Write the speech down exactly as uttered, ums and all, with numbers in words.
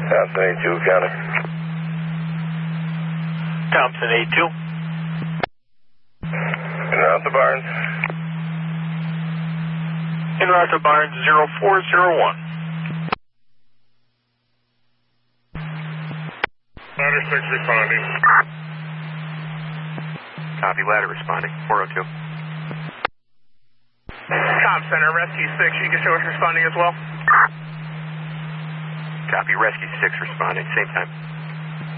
Thompson A two, county. Thompson A two. En route to Barnes. En route to Barnes zero four zero one. Ladder six responding. Copy, ladder responding, four oh two. Com Center, Rescue six, you can show us responding as well. Copy, Rescue six responding, same time.